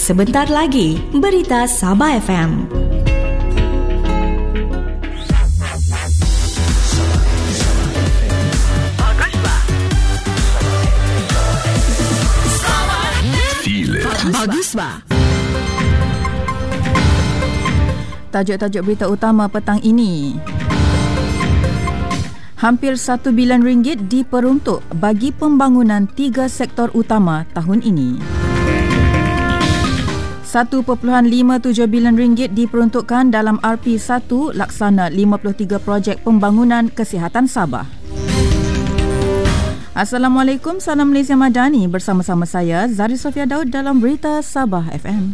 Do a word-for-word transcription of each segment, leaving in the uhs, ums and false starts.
Sebentar lagi, Berita Sabah F M. Baguslah. Tajuk-tajuk berita utama petang ini. Hampir satu bilion ringgit diperuntuk bagi pembangunan tiga sektor utama tahun ini. satu perpuluhan lima tujuh bilion ringgit diperuntukkan dalam R P satu laksana lima puluh tiga projek pembangunan kesihatan Sabah. Assalamualaikum, salam Malaysia Madani. Bersama-sama saya, Zari Sofia Daud dalam Berita Sabah F M.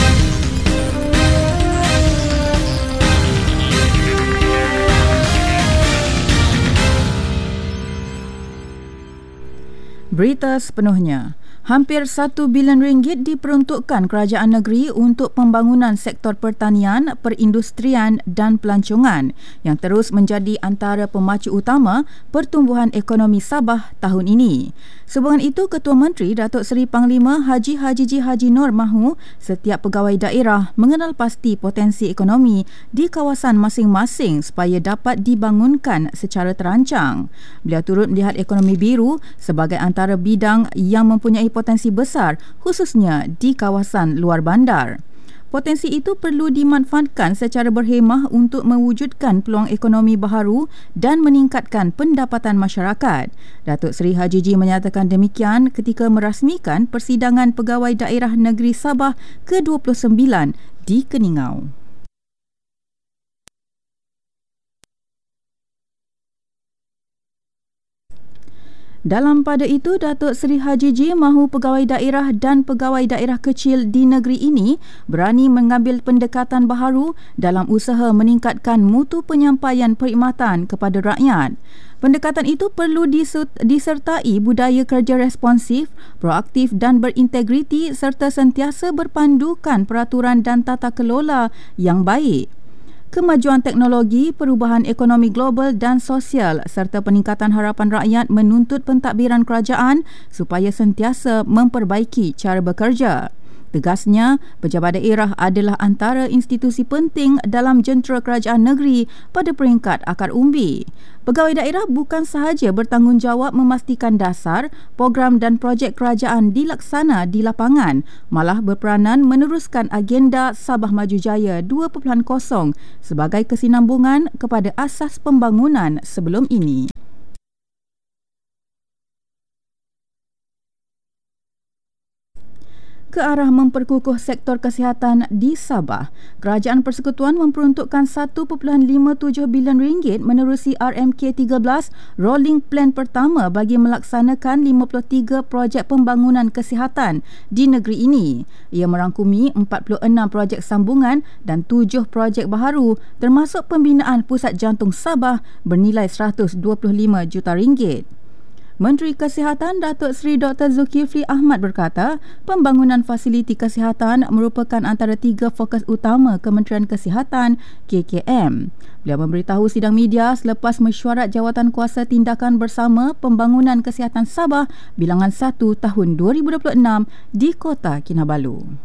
Berita sepenuhnya. Hampir satu bilion ringgit diperuntukkan kerajaan negeri untuk pembangunan sektor pertanian, perindustrian dan pelancongan yang terus menjadi antara pemacu utama pertumbuhan ekonomi Sabah tahun ini. Sehubungan itu, Ketua Menteri Datuk Seri Panglima Haji Hajiji Haji Nur mahu setiap pegawai daerah mengenal pasti potensi ekonomi di kawasan masing-masing supaya dapat dibangunkan secara terancang. Beliau turut melihat ekonomi biru sebagai antara bidang yang mempunyai potensi besar khususnya di kawasan luar bandar. Potensi itu perlu dimanfaatkan secara berhemah untuk mewujudkan peluang ekonomi baharu dan meningkatkan pendapatan masyarakat. Datuk Seri Hajiji menyatakan demikian ketika merasmikan persidangan Pegawai Daerah Negeri Sabah ke dua puluh sembilan di Keningau. Dalam pada itu, Datuk Seri Hajiji mahu pegawai daerah dan pegawai daerah kecil di negeri ini berani mengambil pendekatan baharu dalam usaha meningkatkan mutu penyampaian perkhidmatan kepada rakyat. Pendekatan itu perlu disertai budaya kerja responsif, proaktif dan berintegriti serta sentiasa berpandukan peraturan dan tata kelola yang baik. Kemajuan teknologi, perubahan ekonomi global dan sosial serta peningkatan harapan rakyat menuntut pentadbiran kerajaan supaya sentiasa memperbaiki cara bekerja. Tegasnya, pejabat daerah adalah antara institusi penting dalam jentera kerajaan negeri pada peringkat akar umbi. Pegawai daerah bukan sahaja bertanggungjawab memastikan dasar, program dan projek kerajaan dilaksana di lapangan, malah berperanan meneruskan agenda Sabah Maju Jaya dua titik kosong sebagai kesinambungan kepada asas pembangunan sebelum ini. Ke arah memperkukuh sektor kesihatan di Sabah, Kerajaan Persekutuan memperuntukkan satu perpuluhan lima tujuh bilion ringgit menerusi R M K tiga belas Rolling Plan pertama bagi melaksanakan lima puluh tiga projek pembangunan kesihatan di negeri ini. Ia merangkumi empat puluh enam projek sambungan dan tujuh projek baharu termasuk pembinaan Pusat Jantung Sabah bernilai seratus dua puluh lima juta ringgit. Menteri Kesihatan Datuk Seri Doktor Zulkifli Ahmad berkata, pembangunan fasiliti kesihatan merupakan antara tiga fokus utama Kementerian Kesihatan K K M. Beliau memberitahu sidang media selepas mesyuarat Jawatan Kuasa Tindakan Bersama Pembangunan Kesihatan Sabah bilangan satu tahun dua ribu dua puluh enam di Kota Kinabalu.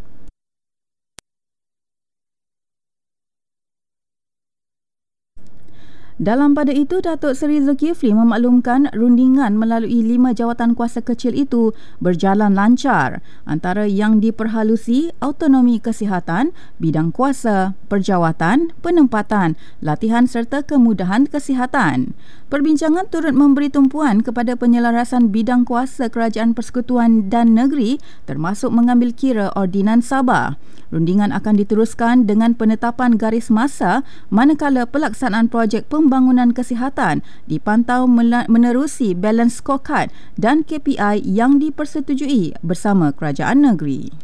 Dalam pada itu, Datuk Seri Zulkifli memaklumkan rundingan melalui lima jawatan kuasa kecil itu berjalan lancar, antara yang diperhalusi autonomi kesihatan, bidang kuasa, perjawatan, penempatan, latihan serta kemudahan kesihatan. Perbincangan turut memberi tumpuan kepada penyelarasan bidang kuasa Kerajaan Persekutuan dan Negeri termasuk mengambil kira Ordinan Sabah. Rundingan akan diteruskan dengan penetapan garis masa manakala pelaksanaan projek pembangunan kesihatan dipantau menerusi balance scorecard dan K P I yang dipersetujui bersama kerajaan negeri.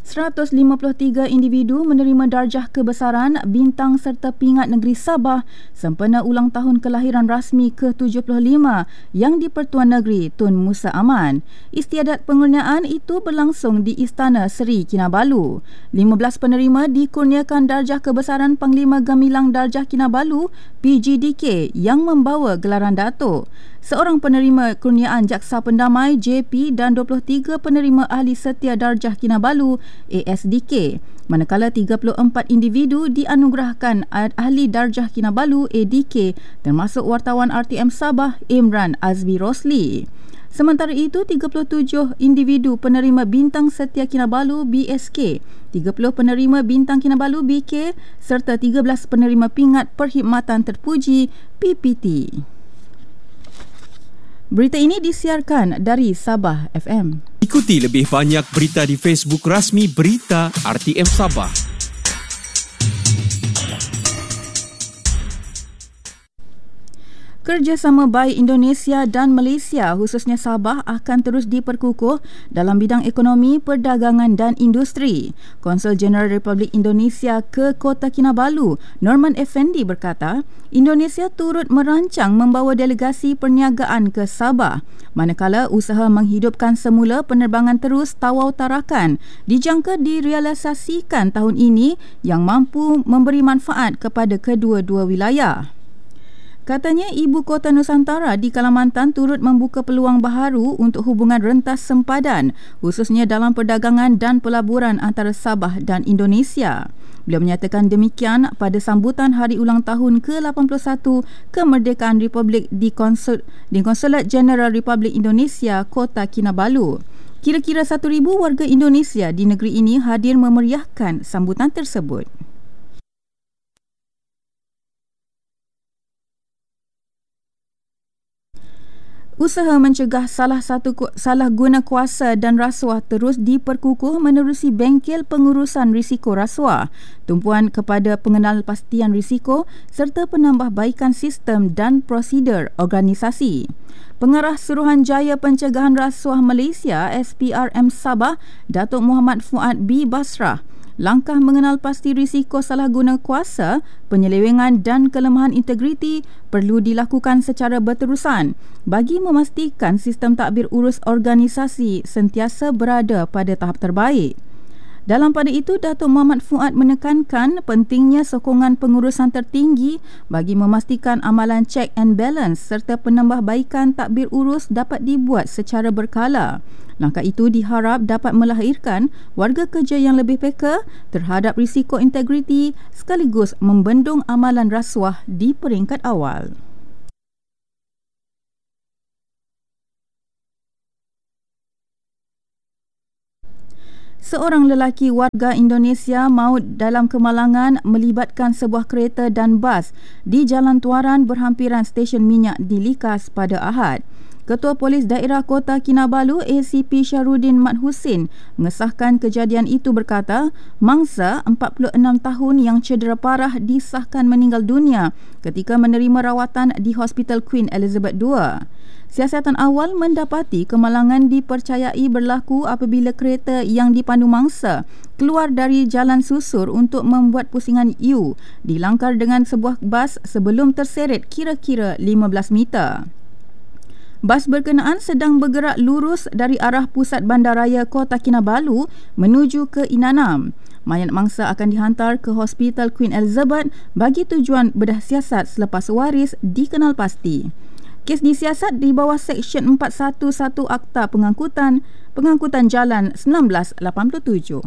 seratus lima puluh tiga individu menerima darjah kebesaran bintang serta pingat negeri Sabah sempena ulang tahun kelahiran rasmi ke tujuh puluh lima yang di-Pertuan Negeri Tun Musa Aman. Istiadat pengurniaan itu berlangsung di Istana Seri Kinabalu. lima belas penerima dikurniakan darjah kebesaran Panglima Gemilang Darjah Kinabalu P G D K yang membawa gelaran Datuk. Seorang penerima kurniaan Jaksa Pendamai J P dan dua puluh tiga penerima Ahli Setia Darjah Kinabalu A S D K. Manakala tiga puluh empat individu dianugerahkan Ahli Darjah Kinabalu A D K termasuk wartawan R T M Sabah Imran Azmi Rosli. Sementara itu, tiga puluh tujuh individu penerima Bintang Setia Kinabalu B S K, tiga puluh penerima Bintang Kinabalu B K serta tiga belas penerima Pingat Perkhidmatan Terpuji P P T. Berita ini disiarkan dari Sabah F M. Ikuti lebih banyak berita di Facebook rasmi Berita R T M Sabah. Kerjasama baik Indonesia dan Malaysia khususnya Sabah akan terus diperkukuh dalam bidang ekonomi, perdagangan dan industri. Konsul Jeneral Republik Indonesia ke Kota Kinabalu, Norman Effendi berkata, Indonesia turut merancang membawa delegasi perniagaan ke Sabah, manakala usaha menghidupkan semula penerbangan terus Tawau Tarakan dijangka direalisasikan tahun ini yang mampu memberi manfaat kepada kedua-dua wilayah. Katanya Ibu Kota Nusantara di Kalimantan turut membuka peluang baharu untuk hubungan rentas sempadan khususnya dalam perdagangan dan pelaburan antara Sabah dan Indonesia. Beliau menyatakan demikian pada sambutan Hari Ulang Tahun ke lapan puluh satu Kemerdekaan Republik di Konsul, di Konsulat Jeneral Republik Indonesia Kota Kinabalu. Kira-kira satu ribu warga Indonesia di negeri ini hadir memeriahkan sambutan tersebut. Usaha mencegah salah satu salah guna kuasa dan rasuah terus diperkukuh menerusi bengkel pengurusan risiko rasuah, tumpuan kepada pengenalpastian risiko serta penambahbaikan sistem dan prosedur organisasi. Pengarah Suruhanjaya Pencegahan Rasuah Malaysia S P R M Sabah, Datuk Muhammad Fuad B. Basrah, langkah mengenal pasti risiko salah guna kuasa, penyelewengan dan kelemahan integriti perlu dilakukan secara berterusan bagi memastikan sistem tadbir urus organisasi sentiasa berada pada tahap terbaik. Dalam pada itu, Datuk Muhammad Fuad menekankan pentingnya sokongan pengurusan tertinggi bagi memastikan amalan check and balance serta penambahbaikan tadbir urus dapat dibuat secara berkala. Langkah itu diharap dapat melahirkan warga kerja yang lebih peka terhadap risiko integriti sekaligus membendung amalan rasuah di peringkat awal. Seorang lelaki warga Indonesia maut dalam kemalangan melibatkan sebuah kereta dan bas di Jalan Tuaran berhampiran stesen minyak di Likas pada Ahad. Ketua Polis Daerah Kota Kinabalu A C P Syahrudin Mat Husin mengesahkan kejadian itu berkata, mangsa empat puluh enam tahun yang cedera parah disahkan meninggal dunia ketika menerima rawatan di Hospital Queen Elizabeth kedua. Siasatan awal mendapati kemalangan dipercayai berlaku apabila kereta yang dipandu mangsa keluar dari jalan susur untuk membuat pusingan U dilangkar dengan sebuah bas sebelum terseret kira-kira lima belas meter. Bas berkenaan sedang bergerak lurus dari arah pusat bandaraya Kota Kinabalu menuju ke Inanam. Mayat mangsa akan dihantar ke Hospital Queen Elizabeth bagi tujuan bedah siasat selepas waris dikenal pasti. Kes disiasat di bawah Seksyen empat satu satu Akta Pengangkutan Pengangkutan Jalan seribu sembilan ratus lapan puluh tujuh.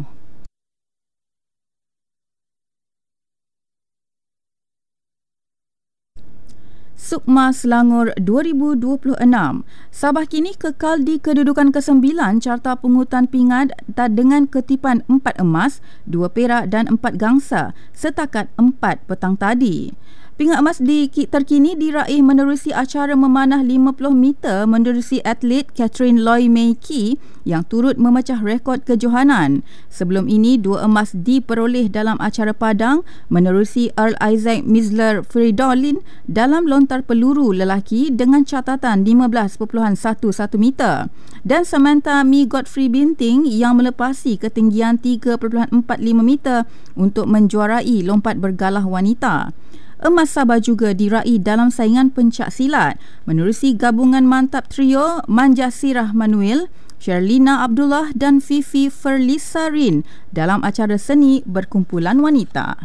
Sukma Selangor dua ribu dua puluh enam. Sabah kini kekal di kedudukan kesembilan Carta Pungutan Pingat dengan kutipan empat emas, dua perak dan empat gangsa setakat empat petang tadi. Pingat emas di terkini diraih menerusi acara memanah lima puluh meter menerusi atlet Catherine Loy Mei Kee yang turut memecah rekod kejohanan. Sebelum ini, dua emas diperoleh dalam acara padang menerusi Earl Isaac Misler Fridolin dalam lontar peluru lelaki dengan catatan lima belas perpuluhan satu satu meter dan Samantha Mi Godfrey Binting yang melepasi ketinggian tiga perpuluhan empat lima meter untuk menjuarai lompat bergalah wanita. Emas Sabah juga diraih dalam saingan pencak silat menerusi gabungan mantap trio Manja Sirah Manuel, Sherlina Abdullah dan Fifi Ferlisarin dalam acara seni berkumpulan wanita.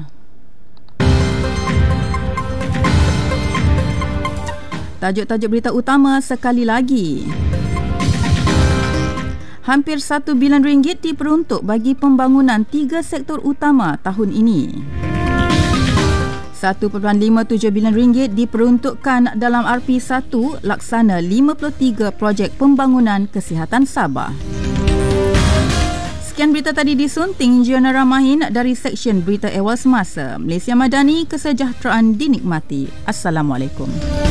Tajuk-tajuk berita utama sekali lagi. Hampir satu bilion ringgit diperuntuk bagi pembangunan tiga sektor utama tahun ini. satu perpuluhan lima tujuh bilion ringgit diperuntukkan dalam R P satu laksana lima puluh tiga projek pembangunan kesihatan Sabah. Sekian berita tadi disunting Jiona Ramahin dari Seksyen Berita Awal Semasa. Malaysia Madani, kesejahteraan dinikmati. Assalamualaikum.